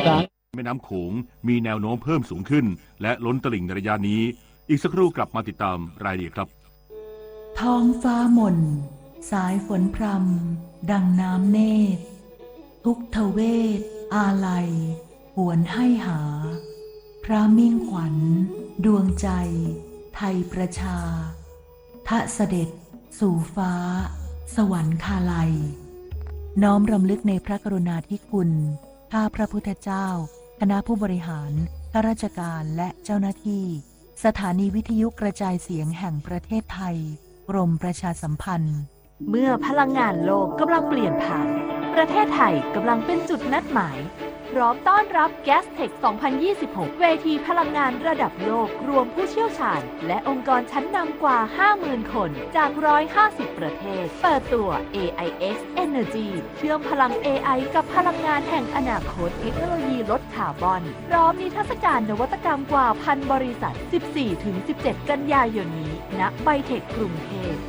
แม่น้ำโขงมีแนวโน้มเพิ่มสูงขึ้นและล้นตลิ่งในระยะนี้อีกสักครู่กลับมาติดตามรายละเอียดครับท้องฟ้าหม่นสายฝนพรำดังน้ำเนตรทุกทเวทอาลัยหวนให้หาพระมิ่งขวัญดวงใจไทยประชาทะเสด็จสู่ฟ้าสวรรคาลัยน้อมรำลึกในพระกรุณาธิคุณข้าพระพุทธเจ้าคณะผู้บริหารข้าราชการและเจ้าหน้าที่สถานีวิทยุกระจายเสียงแห่งประเทศไทยกรมประชาสัมพันธ์เมื่อพลังงานโลกกำลังเปลี่ยนผ่านประเทศไทยกำลังเป็นจุดนัดหมายพร้อมต้อนรับ Gastech 2026 เวทีพลังงานระดับโลกรวมผู้เชี่ยวชาญและองค์กรชั้นนำกว่า 50,000 คนจาก 150 ประเทศเปิดตัว AIX Energy เชื่อมพลัง AI กับพลังงานแห่งอนาคตเทคโนโลยีลดคาร์บอนพร้อมนิทรรศการนวัตกรรมกว่า 1,000 บริษัท 14-17 กันยายนนี้ณไบเทคกรุงเทพ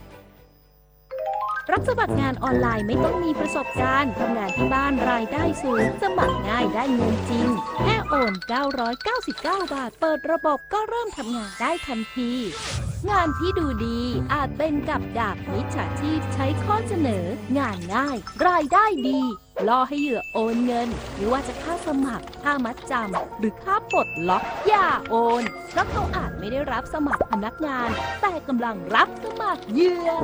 รับสมัครงานออนไลน์ไม่ต้องมีประสบการณ์ทำงานที่บ้านรายได้สูงสมัครง่ายได้เงินจริงแค่โอน999 บาทเปิดระบบก็เริ่มทำงานได้ทันทีงานที่ดูดีอาจเป็นกับดักมิจฉาชีพใช้ข้อเสนองานง่ายรายได้ดีล่อให้เหยื่อโอนเงินไม่ว่าจะค่าสมัครค่ามัดจำหรือค่าปลดล็อกอย่าโอนเพราะเขาอาจไม่ได้รับสมัครพนักงานแต่กำลังรับสมัครเหยื่อ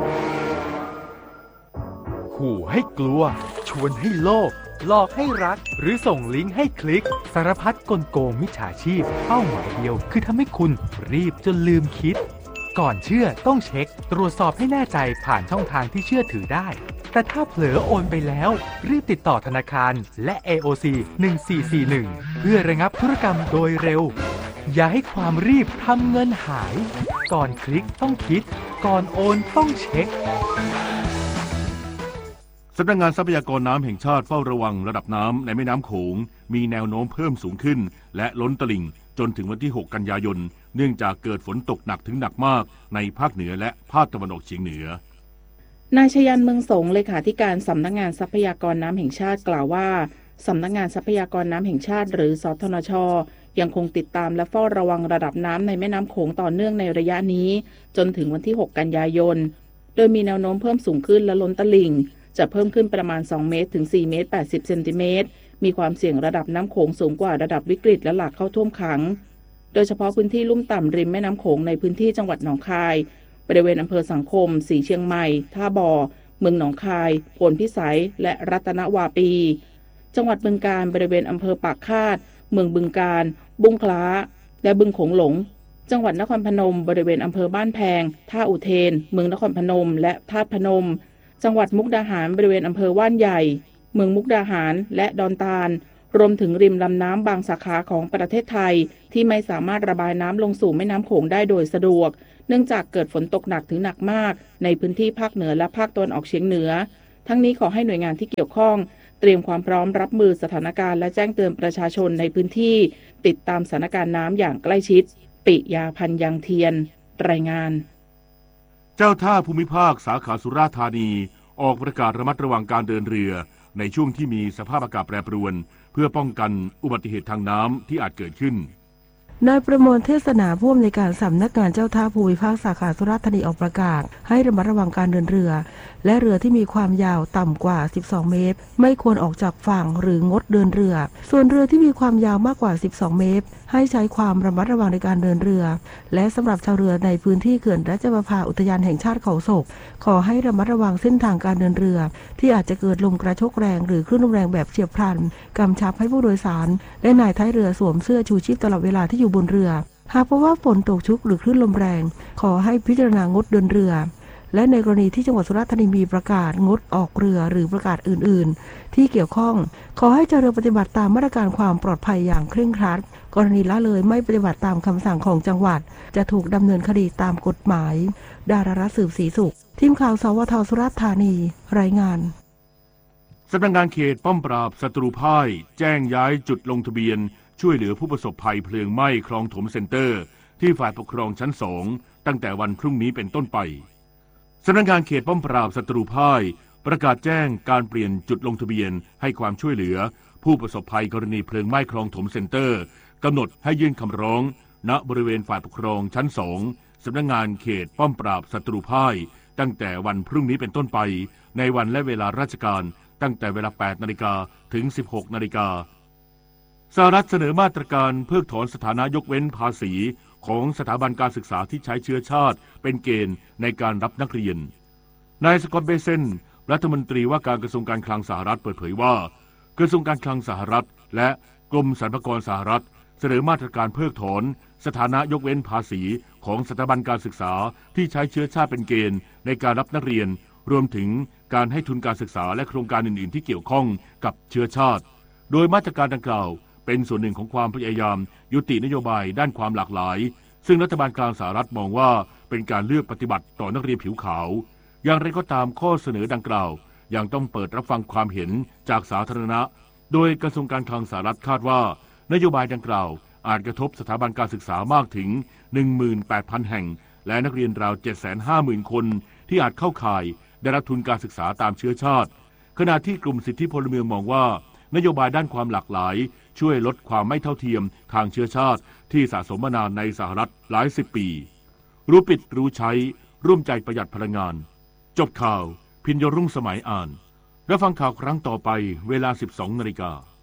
ขู่ให้กลัวชวนให้โลภหลอกให้รักหรือส่งลิงก์ให้คลิกสารพัดกลโกงมิจฉาชีพเป้าหมายเดียวคือทำให้คุณรีบจนลืมคิดก่อนเชื่อต้องเช็คตรวจสอบให้แน่ใจผ่านช่องทางที่เชื่อถือได้แต่ถ้าเผลอโอนไปแล้วรีบติดต่อธนาคารและ AOC 1441เพื่อระงับธุรกรรมโดยเร็วอย่าให้ความรีบทำเงินหายก่อนคลิกต้องคิดก่อนโอนต้องเช็คสำนักงานทรัพยากรน้ำแห่งชาติเฝ้าระวังระดับน้ำในแม่น้ำโขงมีแนวโน้มเพิ่มสูงขึ้นและล้นตลิ่งจนถึงวันที่ 6 กันยายนเนื่องจากเกิดฝนตกหนักถึงหนักมากในภาคเหนือและภาคตะวันออกเฉียงเหนือนายชยันเมืองสงเลขาธิการสำนักงานทรัพยากรน้ำแห่งชาติกล่าวว่าสำนักงานทรัพยากรน้ำแห่งชาติหรือสทนช.ยังคงติดตามและเฝ้าระวังระดับน้ำในแม่น้ำโขงต่อเนื่องในระยะนี้จนถึงวันที่ 6 กันยายนโดยมีแนวโน้มเพิ่มสูงขึ้นและล้นตลิ่งจะเพิ่มขึ้นประมาณ2เมตรถึง4เมตร80เซนติเมตรมีความเสี่ยงระดับน้ำโขงสูงกว่าระดับวิกฤตและหลากเข้าท่วมขังโดยเฉพาะพื้นที่ลุ่มต่ำริมแม่น้ำโขงในพื้นที่จังหวัดหนองคายบริเวณอำเภอสังคมสีเชียงใหม่ท่าบ่อเมืองหนองคายโพนพิสัยและรัตนวาปีจังหวัดบึงกาฬบริเวณอำเภอปากคาดเมืองบึงกาฬบุงคล้าและบึงโขงหลงจังหวัดนครพนมบริเวณอำเภอบ้านแพงท่าอุเทนเมืองนครพนมและธาตุพนมจังหวัดมุกดาหารบริเวณอำเภอว่านใหญ่เมืองมุกดาหารและดอนตาลรวมถึงริมลำน้ำบางสาขาของประเทศไทยที่ไม่สามารถระบายน้ำลงสู่แม่น้ำโขงได้โดยสะดวกเนื่องจากเกิดฝนตกหนักถึงหนักมากในพื้นที่ภาคเหนือและภาคตะวันออกเฉียงเหนือทั้งนี้ขอให้หน่วยงานที่เกี่ยวข้องเตรียมความพร้อมรับมือสถานการณ์และแจ้งเตือนประชาชนในพื้นที่ติดตามสถานการณ์น้ำอย่างใกล้ชิดปิยาพันธ์ยังเทียนรายงานเจ้าท่าภูมิภาคสาขาสุราษฎร์ธานีออกประกาศระมัดระวังการเดินเรือในช่วงที่มีสภาพอากาศแปรปรวนเพื่อป้องกันอุบัติเหตุทางน้ำที่อาจเกิดขึ้นนายประมวลเทศนาผู้อำนวยการสำนักงานเจ้าท่าภูมิภาคสาขาสุราษฎร์ธานีออกประกาศให้ระมัดระวังการเดินเรือและเรือที่มีความยาวต่ำกว่า12เมตรไม่ควรออกจากฝั่งหรืองดเดินเรือส่วนเรือที่มีความยาวมากกว่า12เมตรให้ใช้ความระมัดระวังในการเดินเรือและสำหรับชาวเรือในพื้นที่เขื่อนราชประภาอุทยานแห่งชาติเขาศกขอให้ระมัดระวังเส้นทางการเดินเรือที่อาจจะเกิดลมกระโชกแรงหรือคลื่นลมแรงแบบเฉียบพลันกำชับให้ผู้โดยสารและนายท้ายเรือสวมเสื้อชูชีพตลอดเวลาที่อยู่บนเรือหากพบว่าฝนตกชุกหรือคลื่นลมแรงขอให้พิจารณางดเดินเรือและในกรณีที่จังหวัดสุราษฎร์ธานีมีประกาศงดออกเรือหรือประกาศอื่นๆที่เกี่ยวข้องขอให้เจ้าเรือปฏิบัติตามมาตรการความปลอดภัยอย่างเคร่งครัดกรณีละเลยไม่ปฏิบัติตามคำสั่งของจังหวัดจะถูกดำเนินคดีตามกฎหมายดารารัตน์สืบศรีสุขทีมข่าวสวท.สุราษฎร์ธานีรายงานสำนักงานเขตป้อมปราบศัตรูพ่ายแจ้งย้ายจุดลงทะเบียนช่วยเหลือผู้ประสบภัยเพลิงไหม้คลองถมเซ็นเตอร์ที่ฝ่ายปกครองชั้น2ตั้งแต่วันพรุ่งนี้เป็นต้นไปสำนักงานเขตป้อมปราบศัตรูพ่ายประกาศแจ้งการเปลี่ยนจุดลงทะเบียนให้ความช่วยเหลือผู้ประสบภัยกรณีเพลิงไหม้คลองถมเซ็นเตอร์กำหนดให้ยื่นคำร้องณบริเวณฝ่ายปกครองชั้น2สำนักงานเขตป้อมปราบศัตรูพ่ายตั้งแต่วันพรุ่งนี้เป็นต้นไปในวันและเวลาราชการตั้งแต่เวลา 8 นาฬิกาถึง 16 นาฬิกาสหรัฐเสนอมาตรการเพิกถอนสถานะยกเว้นภาษีของสถาบันการศึกษาที่ใช้เชื้อชาติเป็นเกณฑ์ในการรับนักเรียนนายสกอตต์ เบเซนรัฐมนตรีว่าการกระทรวงการคลังสหรัฐเปิดเผยว่ากระทรวงการคลังสหรัฐและกรมสรรพากรสหรัฐเสนอมาตรการเพิกถอนสถานะยกเว้นภาษีของสถาบันการศึกษาที่ใช้เชื้อชาติเป็นเกณฑ์ในการรับนักเรียนรวมถึงการให้ทุนการศึกษาและโครงการอื่นๆที่เกี่ยวข้องกับเชื้อชาติโดยมาตรการดังกล่าวเป็นส่วนหนึ่งของความพยายามยุตินโยบายด้านความหลากหลายซึ่งรัฐบาลกลางสหรัฐมองว่าเป็นการเลือกปฏิบัติต่อนักเรียนผิวขาวอย่างไรก็ตามข้อเสนอดังกล่าวยังต้องเปิดรับฟังความเห็นจากสาธารณะโดยกระทรวงการคลังสหรัฐคาดว่านโยบายดังกล่าวอาจกระทบสถาบันการศึกษามากถึง 18,000 แห่งและนักเรียนราว 750,000 คนที่อาจเข้าข่ายได้รับทุนการศึกษาตามเชื้อชาติขณะที่กลุ่มสิทธิพลเมืองมองว่านโยบายด้านความหลากหลายช่วยลดความไม่เท่าเทียมทางเชื้อชาติที่สะสมมานานในสหรัฐหลายสิบปีรู้ปิดรู้ใช้ร่วมใจประหยัดพลังงานจบข่าวพิญญรุ่งสมัยอ่านรับฟังข่าวครั้งต่อไปเวลา 12 นาฬิกา